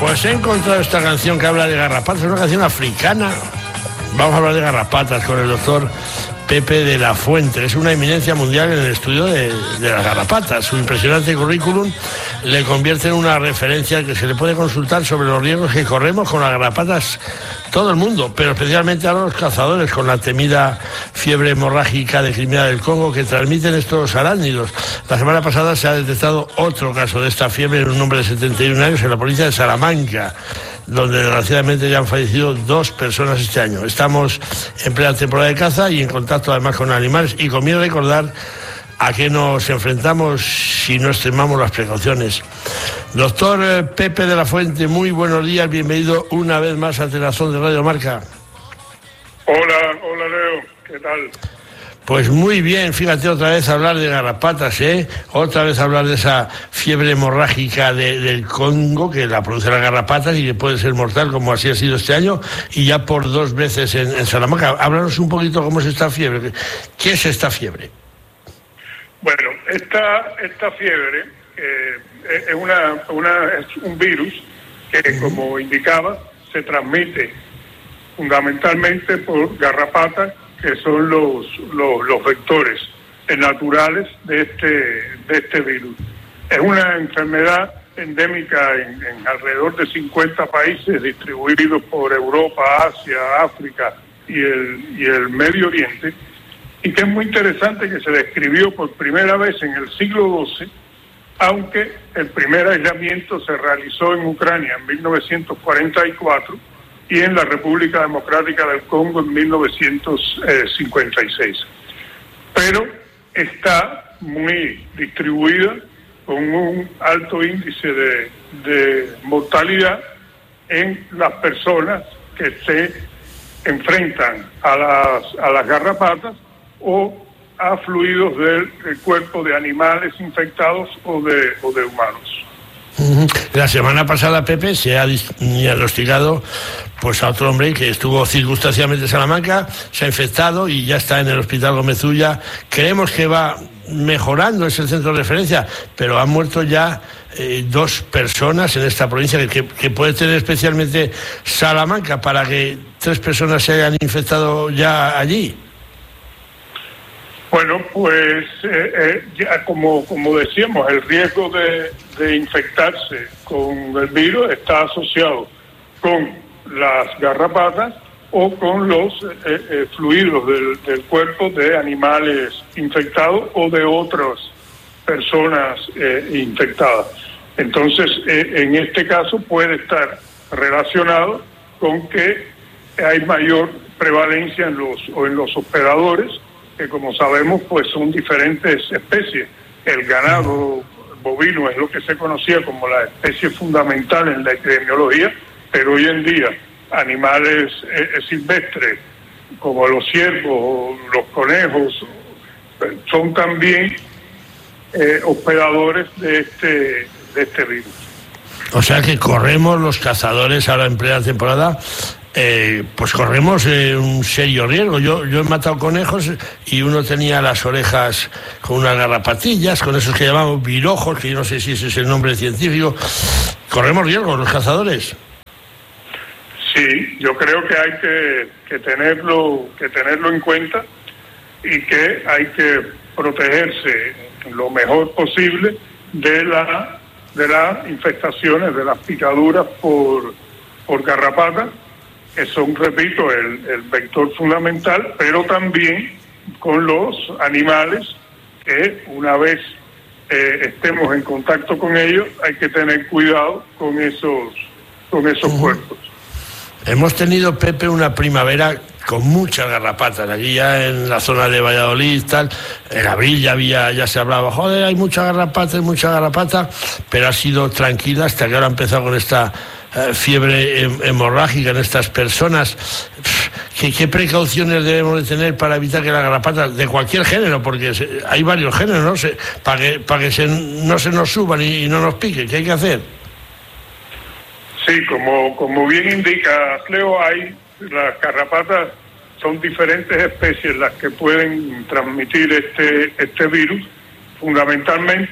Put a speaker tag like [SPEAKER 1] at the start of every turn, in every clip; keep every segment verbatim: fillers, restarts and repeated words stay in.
[SPEAKER 1] Pues he encontrado esta canción que habla de garrapatas, es una canción africana. Vamos a hablar de garrapatas con el doctor Pepe de la Fuente. Es una eminencia mundial en el estudio de, de las garrapatas. Su impresionante currículum le convierte en una referencia que se le puede consultar sobre los riesgos que corremos con las garrapatas todo el mundo, pero especialmente a los cazadores, con la temida fiebre hemorrágica de Crimea del Congo que transmiten estos arácnidos. La semana pasada se ha detectado otro caso de esta fiebre en un hombre de setenta y un años en la provincia de Salamanca, donde desgraciadamente ya han fallecido dos personas este año. Estamos en plena temporada de caza y en contacto además con animales, y conviene recordar a qué nos enfrentamos si no extremamos las precauciones. Doctor Pepe de la Fuente, muy buenos días, bienvenido una vez más a Tenazón de Radio Marca.
[SPEAKER 2] Hola, hola Leo, ¿qué tal?
[SPEAKER 1] Pues muy bien, fíjate, otra vez hablar de garrapatas, ¿eh? Otra vez hablar de esa fiebre hemorrágica de, del Congo, que la produce las garrapatas y que puede ser mortal, como así ha sido este año, y ya por dos veces en, en Salamanca. Háblanos un poquito cómo es esta fiebre. ¿Qué es esta fiebre?
[SPEAKER 2] Bueno, esta, esta fiebre eh, es, una, una, es un virus que, como indicaba, se transmite fundamentalmente por garrapatas, que son los, los, los vectores naturales de este, de este virus. Es una enfermedad endémica en, en alrededor de cincuenta países distribuidos por Europa, Asia, África y el, y el Medio Oriente, y que es muy interesante que se describió por primera vez en el siglo doce, aunque el primer aislamiento se realizó en Ucrania en mil novecientos cuarenta y cuatro y en la República Democrática del Congo en mil novecientos cincuenta y seis. Pero está muy distribuida, con un alto índice de, de mortalidad en las personas que se enfrentan a las, a las garrapatas o a fluidos del, del cuerpo de animales infectados o de, o de humanos.
[SPEAKER 1] La semana pasada, Pepe, se ha diagnosticado pues a otro hombre que estuvo circunstancialmente en Salamanca, se ha infectado y ya está en el Hospital Gómez Ulla. Creemos que va mejorando, es el centro de referencia, pero han muerto ya eh, dos personas en esta provincia, que, que puede tener especialmente Salamanca para que tres personas se hayan infectado ya allí.
[SPEAKER 2] Bueno, pues eh, eh, ya como, como decíamos, el riesgo de, de infectarse con el virus está asociado con las garrapatas o con los eh, eh, fluidos del, del cuerpo de animales infectados o de otras personas eh, infectadas. Entonces, eh, en este caso puede estar relacionado con que hay mayor prevalencia en los, o en los hospedadores, que como sabemos pues son diferentes especies. El ganado bovino es lo que se conocía como la especie fundamental en la epidemiología, pero hoy en día animales eh, silvestres como los ciervos o los conejos son también eh, hospedadores de este, de este virus.
[SPEAKER 1] O sea que corremos los cazadores ahora en plena temporada, Eh, pues corremos eh, un serio riesgo. Yo, yo he matado conejos y uno tenía las orejas con unas garrapatillas, con esos que llamamos virojos, que yo no sé si ese es el nombre científico. ¿Corremos riesgo los cazadores?
[SPEAKER 2] Sí, yo creo que hay que, que tenerlo, que tenerlo en cuenta y que hay que protegerse lo mejor posible de la de las infestaciones, de las picaduras por, por garrapatas, que son, repito, el, el vector fundamental, pero también con los animales que una vez eh, estemos en contacto con ellos hay que tener cuidado con esos, con esos uh-huh. cuerpos.
[SPEAKER 1] Hemos tenido, Pepe, una primavera con muchas garrapatas. Aquí ya en la zona de Valladolid, tal, en abril ya había, ya se hablaba, joder, hay mucha garrapata, hay mucha garrapata, pero ha sido tranquila hasta que ahora ha empezado con esta eh, fiebre hemorrágica en estas personas. ¿Qué, ¿Qué precauciones debemos de tener para evitar que las garrapatas, de cualquier género, porque se, hay varios géneros, ¿no? Se, para que, para que se, no se nos suban y, y no nos piquen? ¿Qué hay que hacer?
[SPEAKER 2] Sí, como, como bien indica Leo, hay las garrapatas, son diferentes especies las que pueden transmitir este, este virus. Fundamentalmente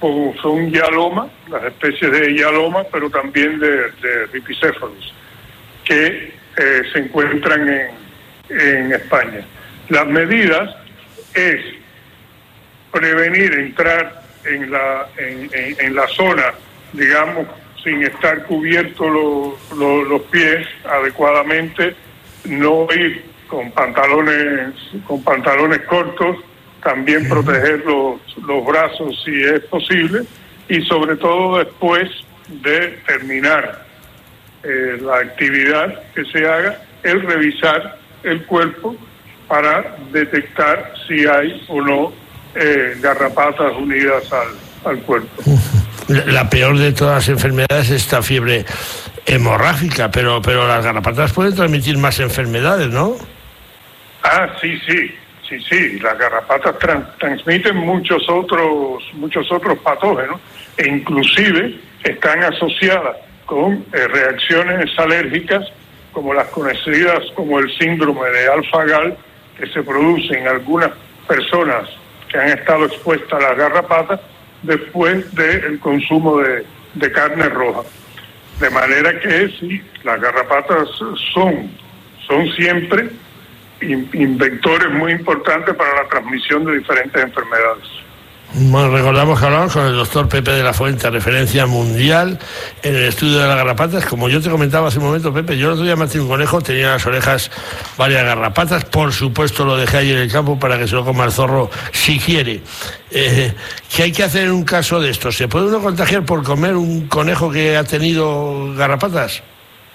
[SPEAKER 2] son Yaloma, las especies de Yaloma, pero también de, de Ripicéfalos, que eh, se encuentran en, en España. Las medidas es prevenir entrar en la, en, en, en la zona, digamos, sin estar cubiertos lo, lo, los pies adecuadamente, no ir con pantalones, con pantalones cortos, también proteger los, los brazos si es posible, y sobre todo después de terminar eh, la actividad que se haga, el revisar el cuerpo para detectar si hay o no eh, garrapatas unidas al, al cuerpo.
[SPEAKER 1] La peor de todas las enfermedades es esta fiebre hemorrágica, pero, pero las garrapatas pueden transmitir más enfermedades, ¿no?
[SPEAKER 2] Ah, sí, sí. Sí, sí, las garrapatas trans, transmiten muchos otros muchos otros patógenos e inclusive están asociadas con eh, reacciones alérgicas como las conocidas como el síndrome de Alpha-Gal, que se produce en algunas personas que han estado expuestas a las garrapatas después del consumo de, de carne roja. De manera que sí, las garrapatas son, son siempre inventores muy importantes para la transmisión de diferentes enfermedades.
[SPEAKER 1] Bueno, recordamos que hablamos con el doctor Pepe de la Fuente, referencia mundial en el estudio de las garrapatas. Como yo te comentaba hace un momento, Pepe, yo el otro día maté un conejo, tenía las orejas varias garrapatas, por supuesto lo dejé ahí en el campo para que se lo coma el zorro si quiere. Eh, ¿Qué hay que hacer en un caso de esto? ¿Se puede uno contagiar por comer un conejo que ha tenido garrapatas?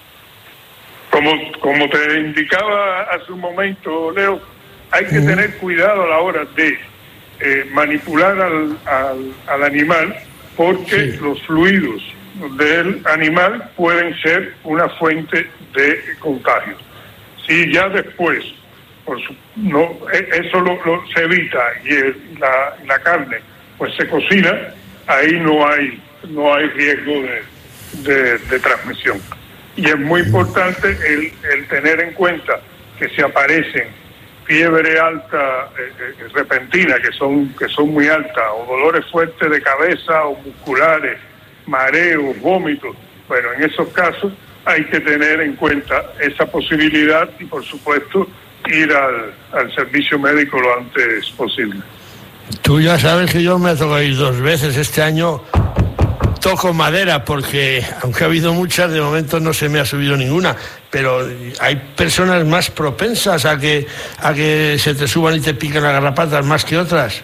[SPEAKER 2] Como, como te indicaba hace un momento, Leo, hay que uh-huh. tener cuidado a la hora de eh, manipular al, al, al animal, porque sí. los fluidos del animal pueden ser una fuente de contagio. Si ya después, por su, no, eso lo, lo, se evita y el, la, la carne pues se cocina, ahí no hay, no hay riesgo de, de, de transmisión. Y es muy importante el, el tener en cuenta que si aparecen fiebre alta, eh, eh, repentina, que son, que son muy altas, o dolores fuertes de cabeza o musculares, mareos, vómitos, bueno, en esos casos hay que tener en cuenta esa posibilidad y, por supuesto, ir al, al servicio médico lo antes posible.
[SPEAKER 1] Tú ya sabes que yo me ha tocado ir dos veces este año. Toco madera porque, aunque ha habido muchas, de momento no se me ha subido ninguna, pero hay personas más propensas a que a que se te suban y te pican las garrapatas más que otras.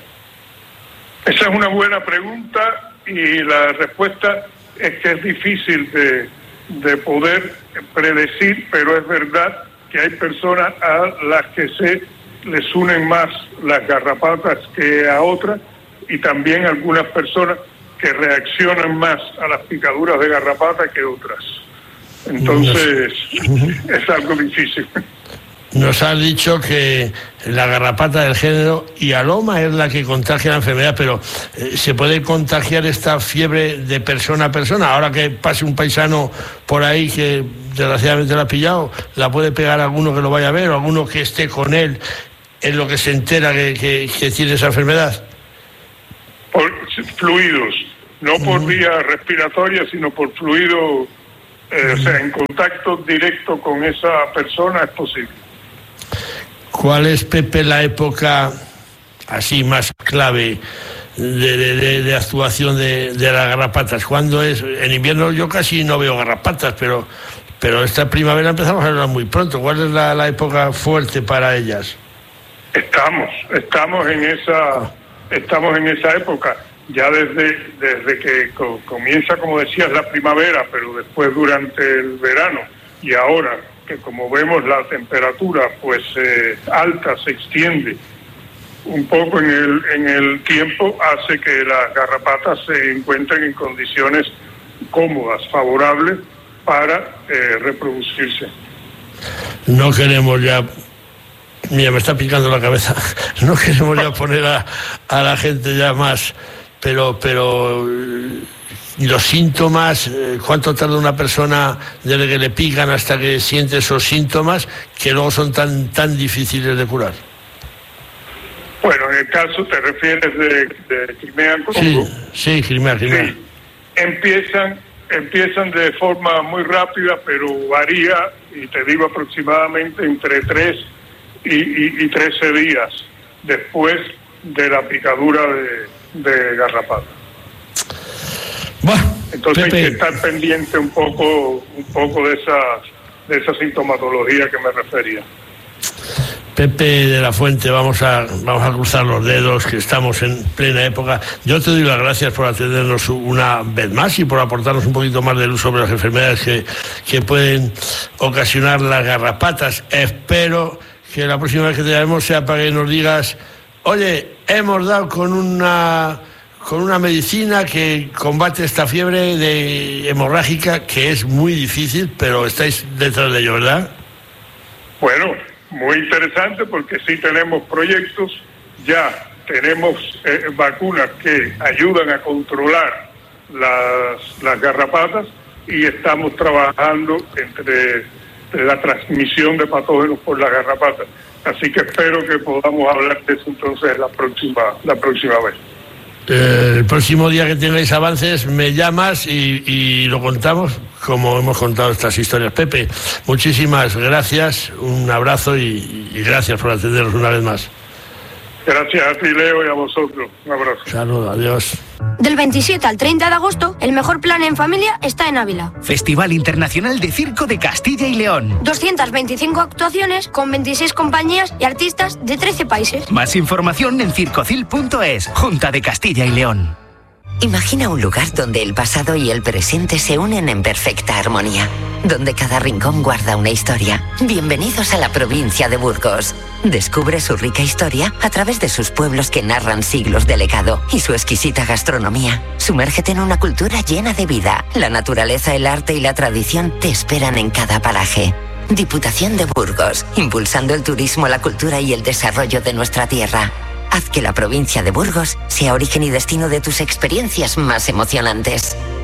[SPEAKER 2] Esa es una buena pregunta y la respuesta es que es difícil de, de poder predecir, pero es verdad que hay personas a las que se les unen más las garrapatas que a otras, y también algunas personas que reaccionan más a las picaduras de garrapata que otras. Entonces, uh-huh. es algo difícil.
[SPEAKER 1] Nos has dicho que la garrapata del género Yaloma es la que contagia la enfermedad, pero eh, ¿se puede contagiar esta fiebre de persona a persona? Ahora que pase un paisano por ahí que desgraciadamente la ha pillado, ¿la puede pegar a alguno que lo vaya a ver o a alguno que esté con él en lo que se entera que, que, que tiene esa enfermedad?
[SPEAKER 2] Por fluidos, no por uh-huh. vía respiratoria, sino por fluido, eh, uh-huh. o sea, en contacto directo con esa persona es posible.
[SPEAKER 1] ¿Cuál es, Pepe, la época así más clave de, de, de actuación de, de las garrapatas? ¿Cuándo es? En invierno yo casi no veo garrapatas, pero, pero esta primavera empezamos a verlas muy pronto. ¿Cuál es la, la época fuerte para ellas?
[SPEAKER 2] Estamos, estamos en esa... Estamos en esa época, ya desde, desde que co- comienza, como decías, la primavera, pero después durante el verano, y ahora que, como vemos, la temperatura pues eh, alta se extiende un poco en el, en el tiempo, hace que las garrapatas se encuentren en condiciones cómodas, favorables para eh, reproducirse.
[SPEAKER 1] No queremos ya... Mira, me está picando la cabeza. No queremos ya poner a, a la gente ya más, pero pero los síntomas, ¿cuánto tarda una persona desde que le pican hasta que siente esos síntomas que luego son tan tan difíciles de curar?
[SPEAKER 2] Bueno, en el caso te refieres de, de Crimea, Congo.
[SPEAKER 1] Sí, sí, Crimea, Crimea.
[SPEAKER 2] Sí, empiezan, empiezan de forma muy rápida, pero varía, y te digo aproximadamente entre tres y, y, y trece días después de la picadura de, de garrapata.
[SPEAKER 1] Bueno,
[SPEAKER 2] entonces
[SPEAKER 1] Pepe,
[SPEAKER 2] hay que estar pendiente un poco, un poco de esa, de esa sintomatología que me refería.
[SPEAKER 1] Pepe de la Fuente, vamos a, vamos a cruzar los dedos, que estamos en plena época. Yo te doy las gracias por atendernos una vez más y por aportarnos un poquito más de luz sobre las enfermedades que, que pueden ocasionar las garrapatas. Espero que la próxima vez que te llamemos sea para que nos digas, oye, hemos dado con una, con una medicina que combate esta fiebre de hemorrágica, que es muy difícil, pero estáis detrás de ello, ¿verdad?
[SPEAKER 2] Bueno, muy interesante, porque sí tenemos proyectos, ya tenemos eh, vacunas que ayudan a controlar las, las garrapatas, y estamos trabajando entre la transmisión de patógenos por las garrapatas. Así que espero que podamos hablar de eso entonces la próxima, la próxima vez.
[SPEAKER 1] Eh, el próximo día que tengáis avances me llamas y, y lo contamos como hemos contado estas historias. Pepe, muchísimas gracias, un abrazo y, y gracias por atendernos una vez más.
[SPEAKER 2] Gracias a ti, Leo, y a vosotros. Un abrazo.
[SPEAKER 1] Saludos, adiós.
[SPEAKER 3] Del veintisiete al treinta de agosto, el mejor plan en familia está en Ávila.
[SPEAKER 4] Festival Internacional de Circo de Castilla y León.
[SPEAKER 3] doscientas veinticinco actuaciones con veintiséis compañías y artistas de trece países.
[SPEAKER 4] Más información en circocil punto es, Junta de Castilla y León.
[SPEAKER 5] Imagina un lugar donde el pasado y el presente se unen en perfecta armonía, donde cada rincón guarda una historia. Bienvenidos a la provincia de Burgos. Descubre su rica historia a través de sus pueblos que narran siglos de legado y su exquisita gastronomía. Sumérgete en una cultura llena de vida. La naturaleza, el arte y la tradición te esperan en cada paraje. Diputación de Burgos, impulsando el turismo, la cultura y el desarrollo de nuestra tierra. Haz que la provincia de Burgos sea origen y destino de tus experiencias más emocionantes.